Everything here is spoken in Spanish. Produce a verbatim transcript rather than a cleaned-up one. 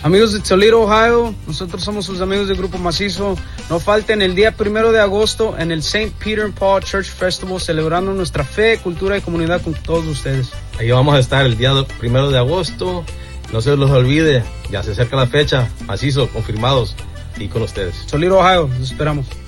Amigos de Toledo, Ohio, nosotros somos sus amigos del Grupo Macizo. No falten el día primero de agosto en el Saint Peter and Paul Church Festival, celebrando nuestra fe, cultura y comunidad con todos ustedes. Ahí vamos a estar el día primero de agosto. No se los olvide, ya se acerca la fecha. Macizo, confirmados y con ustedes. Toledo, Ohio, los esperamos.